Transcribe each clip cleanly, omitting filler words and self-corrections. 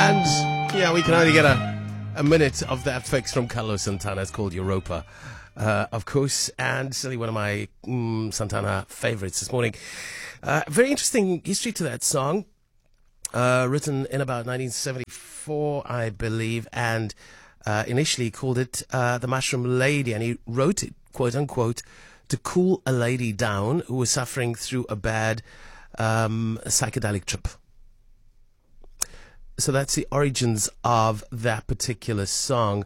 And yeah, we can only get a minute of that fix from Carlos Santana. It's called Europa, of course, and certainly one of my Santana favorites this morning. Very interesting history to that song, written in about 1974, I believe, and initially called it The Mushroom Lady, and he wrote it, quote unquote, to cool a lady down who was suffering through a bad psychedelic trip. So that's the origins of that particular song.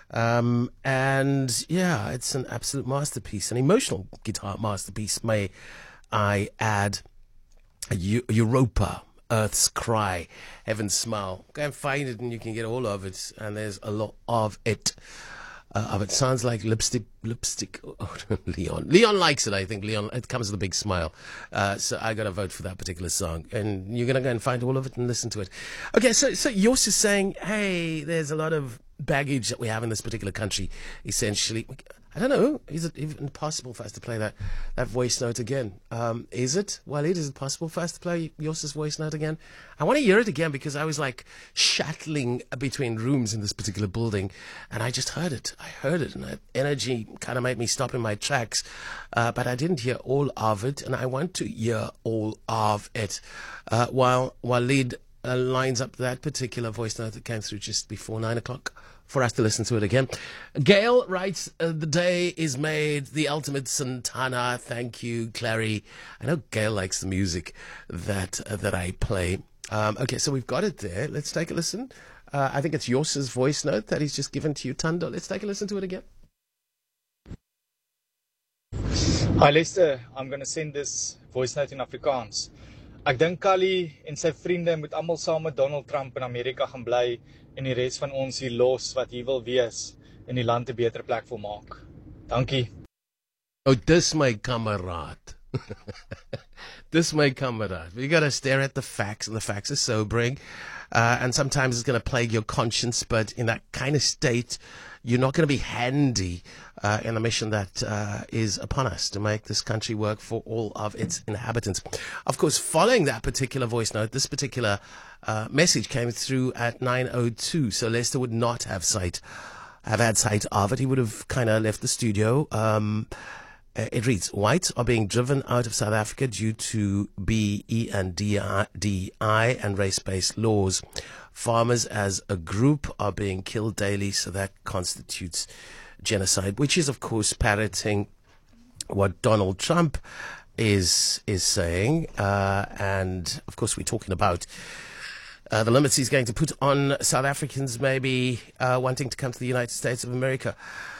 And yeah, it's an absolute masterpiece, an emotional guitar masterpiece, may I add. Europa, Earth's Cry, Heaven's Smile. Go and find it and you can get all of it. And there's a lot of it. Sounds like lipstick. Oh, Leon. Leon likes it, I think. Leon, it comes with a big smile. So I got to vote for that particular song. And you're going to go and find all of it and listen to it. Okay, so yours is saying, hey, there's a lot of baggage that we have in this particular country, essentially. I don't know. Is it even possible for us to play that voice note again? Is it? Walid, is it possible for us to play Yoss's voice note again? I want to hear it again because I was like shuttling between rooms in this particular building and I just heard it. I heard it and that energy kind of made me stop in my tracks. But I didn't hear all of it and I want to hear all of it. While Walid lines up that particular voice note that came through just before 9 o'clock. For us to listen to it again. Gail writes, the day is made, the ultimate Santana. Thank you, Clary. I know Gail likes the music that I play. Okay, so we've got it there. Let's take a listen. I think it's Yoss's voice note that he's just given to you, Tando. Let's take a listen to it again. Hi Lester, I'm going to send this voice note in Afrikaans. Ek dink Kali en sy vriende moet almal saam met Donald Trump in Amerika gaan bly en die res van ons hier los wat hier wil wees en die land 'n beter plek wil maak. Dankie. Oh, dis my kameraad. This my kameraad. We got to stare at the facts, and the facts are sobering. And sometimes it's going to plague your conscience, but in that kind of state, you're not going to be handy in the mission that is upon us to make this country work for all of its inhabitants. Of course, following that particular voice note, this particular message came through at 9:02, so Lester would not have had sight of it. He would have kind of left the studio. It reads, whites are being driven out of South Africa due to BENDI and race-based laws. Farmers as a group are being killed daily, so that constitutes genocide, which is, of course, parroting what Donald Trump is saying. And, of course, we're talking about the limits he's going to put on South Africans maybe wanting to come to the United States of America.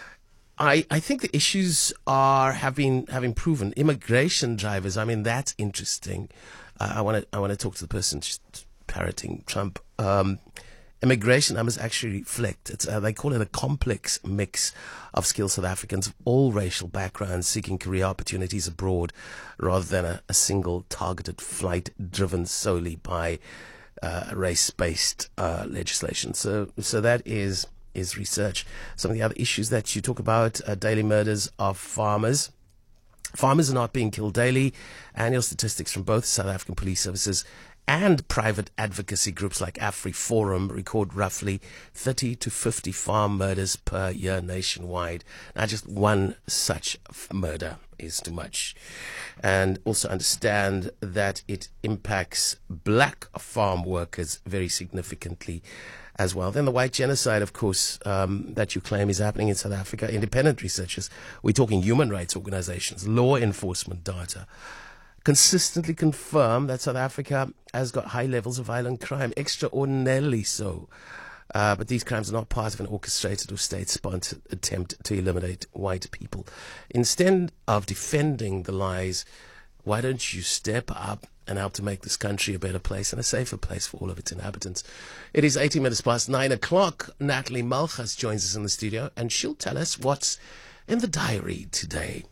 I think the issues have been proven. Immigration drivers, I mean, that's interesting. I want to talk to the person just parroting Trump. Immigration numbers actually reflect, they call it a complex mix of skilled South Africans of all racial backgrounds seeking career opportunities abroad rather than a single targeted flight driven solely by race-based legislation. So that is research. Some of the other issues that you talk about, daily murders of farmers. Farmers are not being killed daily. Annual statistics from both South African police services and private advocacy groups like AfriForum record roughly 30 to 50 farm murders per year nationwide. Now, just one such murder is too much. And also understand that it impacts black farm workers very significantly as well. Then the white genocide, of course, that you claim is happening in South Africa. Independent researchers, we're talking human rights organizations, law enforcement data, consistently confirm that South Africa has got high levels of violent crime, extraordinarily so. But these crimes are not part of an orchestrated or state-sponsored attempt to eliminate white people. Instead of defending the lies, why don't you step up and help to make this country a better place and a safer place for all of its inhabitants? It is 18 minutes past 9 o'clock. Natalie Malchus joins us in the studio, and she'll tell us what's in the diary today.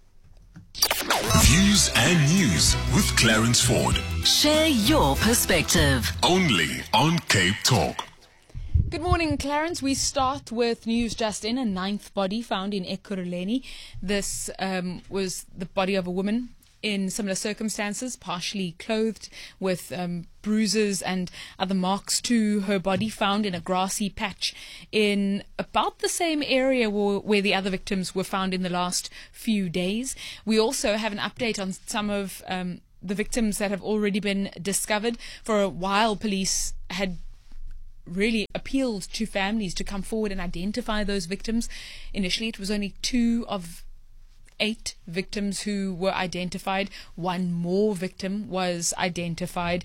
Views and news with Clarence Ford. Share your perspective. Only on Cape Talk. Good morning, Clarence. We start with news just in. A ninth body found in Ekurhuleni. This was the body of a woman in similar circumstances, partially clothed with bruises and other marks to her body, found in a grassy patch in about the same area where the other victims were found in the last few days. We also have an update on some of the victims that have already been discovered. For a while, police had really appealed to families to come forward and identify those victims. Initially, it was only 2 of 8 victims who were identified. 1 more victim was identified,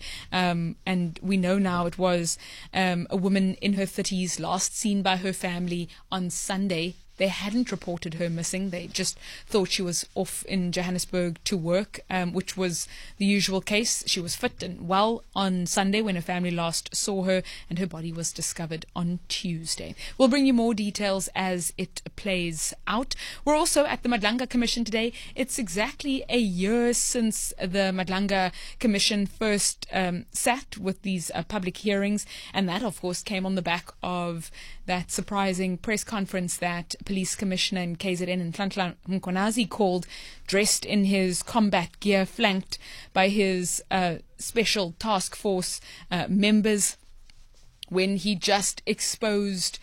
and we know now it was a woman in her 30s, last seen by her family on Sunday. They hadn't reported her missing. They just thought she was off in Johannesburg to work, which was the usual case. She was fit and well on Sunday when her family last saw her, and her body was discovered on Tuesday. We'll bring you more details as it plays out. We're also at the Madlanga Commission today. It's exactly a year since the Madlanga Commission first sat with these public hearings, and that, of course, came on the back of that surprising press conference that Police Commissioner in KZN, Nhlanhla Mkhwanazi, called, dressed in his combat gear, flanked by his special task force members, when he just exposed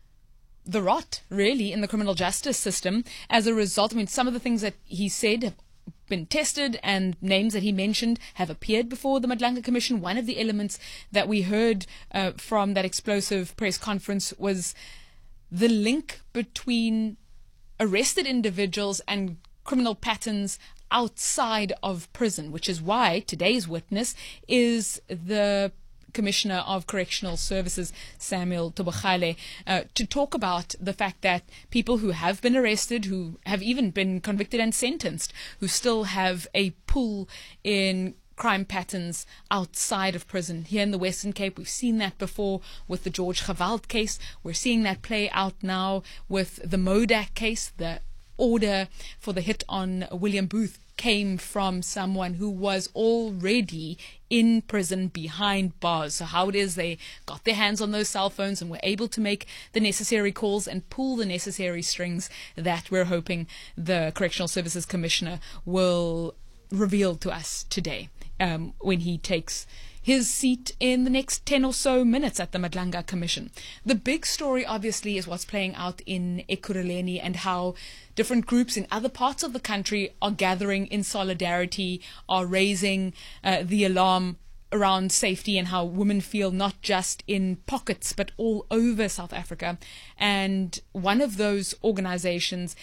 the rot, really, in the criminal justice system. As a result, I mean, some of the things that he said have been tested, and names that he mentioned have appeared before the Madlanga Commission. One of the elements that we heard from that explosive press conference was the link between arrested individuals and criminal patterns outside of prison, which is why today's witness is the Commissioner of Correctional Services, Samuel Tobokgale, to talk about the fact that people who have been arrested, who have even been convicted and sentenced, who still have a pull in crime patterns outside of prison. Here in the Western Cape, we've seen that before with the George Gewalt case. We're seeing that play out now with the Modak case. The order for the hit on William Booth came from someone who was already in prison behind bars. So how it is they got their hands on those cell phones and were able to make the necessary calls and pull the necessary strings that we're hoping the Correctional Services Commissioner will reveal to us today, when he takes his seat in the next 10 or so minutes at the Madlanga Commission. The big story, obviously, is what's playing out in Ekurhuleni and how different groups in other parts of the country are gathering in solidarity, are raising the alarm around safety, and how women feel not just in pockets but all over South Africa. And one of those organizations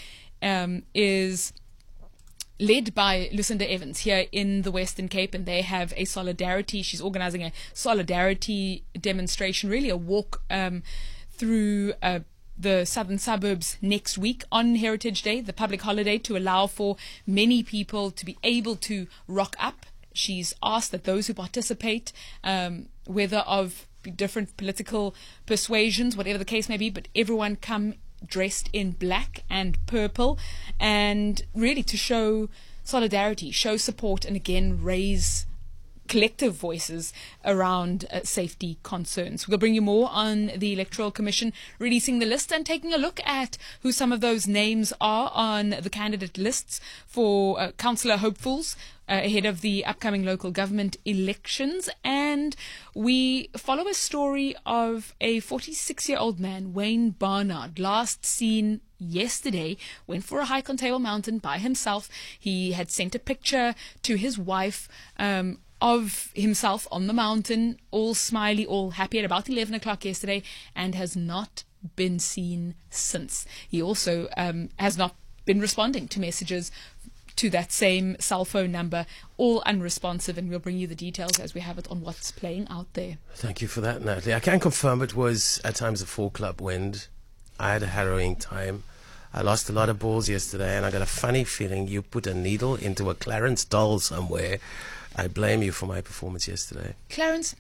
is led by Lucinda Evans here in the Western Cape, and they have a solidarity. She's organizing a solidarity demonstration, really a walk through the southern suburbs next week on Heritage Day, the public holiday, to allow for many people to be able to rock up. She's asked that those who participate, whether of different political persuasions, whatever the case may be, but everyone come dressed in black and purple, and really to show solidarity, show support, and again raise collective voices around safety concerns. We'll bring you more on the Electoral Commission releasing the list and taking a look at who some of those names are on the candidate lists for councillor hopefuls ahead of the upcoming local government elections. And we follow a story of a 46-year-old man, Wayne Barnard, last seen yesterday, went for a hike on Table Mountain by himself. He had sent a picture to his wife of himself on the mountain, all smiley, all happy, at about 11 o'clock yesterday, and has not been seen since. He also has not been responding to messages to that same cell phone number, all unresponsive, and we'll bring you the details as we have it on what's playing out there. Thank you for that, Natalie. I can confirm it was at times a 4-club wind. I had a harrowing time. I lost a lot of balls yesterday, and I got a funny feeling you put a needle into a Clarence doll somewhere. I blame you for my performance yesterday. Clarence,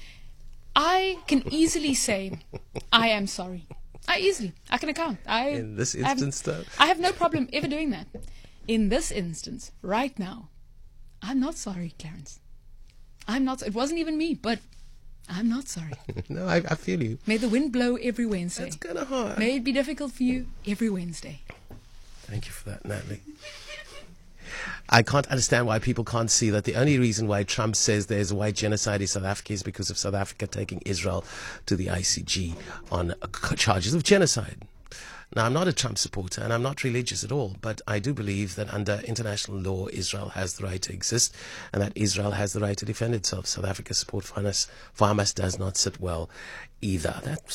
I can easily say I am sorry. I can account. In this instance, though? I have no problem ever doing that. In this instance, right now, I'm not sorry, Clarence. I'm not. It wasn't even me, but I'm not sorry. No, I feel you. May the wind blow every Wednesday. That's kind of hard. May it be difficult for you every Wednesday. Thank you for that, Natalie. I can't understand why people can't see that the only reason why Trump says there's a white genocide in South Africa is because of South Africa taking Israel to the ICJ on charges of genocide. Now, I'm not a Trump supporter and I'm not religious at all, but I do believe that under international law, Israel has the right to exist and that Israel has the right to defend itself. South Africa's support for Hamas does not sit well either. That